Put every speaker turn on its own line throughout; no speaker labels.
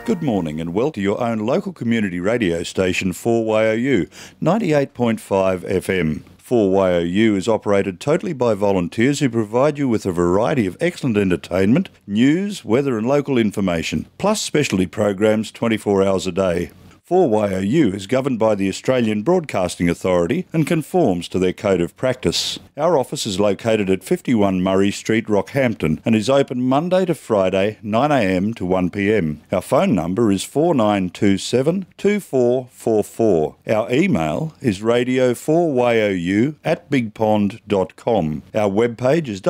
Good morning and welcome to your own local community radio station 4YOU, 98.5 FM. 4YOU is operated totally by volunteers who provide you with a variety of excellent entertainment, news, weather and local information, plus specialty programs 24 hours a day. 4YOU is governed by the Australian Broadcasting Authority and conforms to their code of practice. Our office is located at 51 Murray Street, Rockhampton, and is open Monday to Friday, 9am to 1pm. Our phone number is 4927 2444. Our email is radio4YOU@bigpond.com. Our webpage is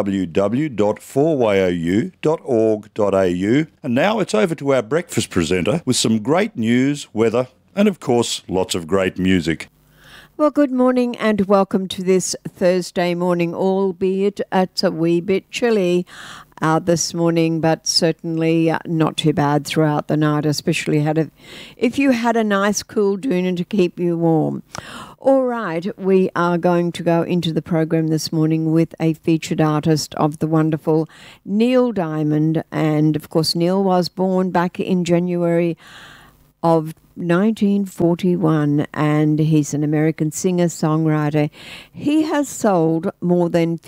www.4YOU.org.au. And now it's over to our breakfast presenter with some great news, weather, and of course, lots of great music.
Well, good morning and welcome to this Thursday morning, albeit it's a wee bit chilly this morning, but certainly not too bad throughout the night, especially if you had a nice cool doona to keep you warm. All right, we are going to go into the program this morning with a featured artist of the wonderful Neil Diamond. And of course, Neil was born back in January of 1941, and he's an American singer-songwriter. He has sold more than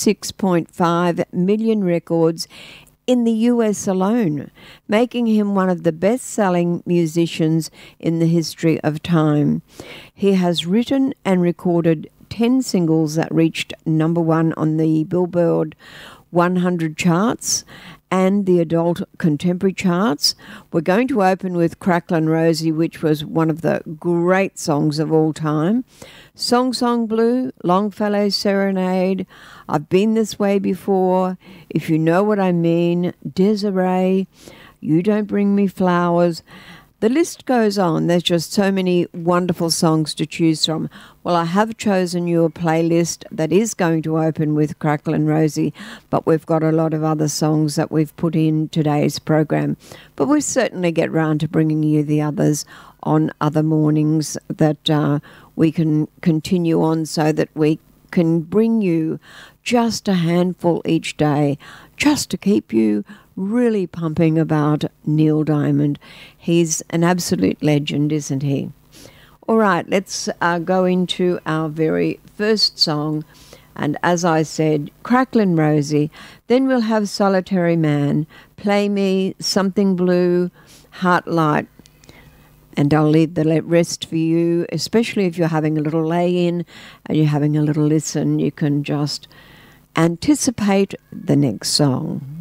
56.5 million records in the US alone, making him one of the best-selling musicians in the history of time. He has written and recorded 10 singles that reached number one on the Billboard 100 charts and the adult contemporary charts. We're going to open with Cracklin' Rosie, which was one of the great songs of all time. Song Song Blue, Longfellow Serenade, I've Been This Way Before, If You Know What I Mean, Desiree, You Don't Bring Me Flowers. The list goes on. There's just so many wonderful songs to choose from. Well, I have chosen you a playlist that is going to open with Cracklin' Rosie, but we've got a lot of other songs that we've put in today's program. But we'll certainly get round to bringing you the others on other mornings that we can continue on, so that we can bring you just a handful each day, just to keep you really pumping about Neil Diamond. He's an absolute legend, isn't he? All right, let's go into our very first song. And as I said, Cracklin' Rosie. Then we'll have Solitary Man, Play Me, Something Blue, Heart Light. And I'll leave the rest for you, especially if you're having a little lay-in and you're having a little listen. You can just anticipate the next song.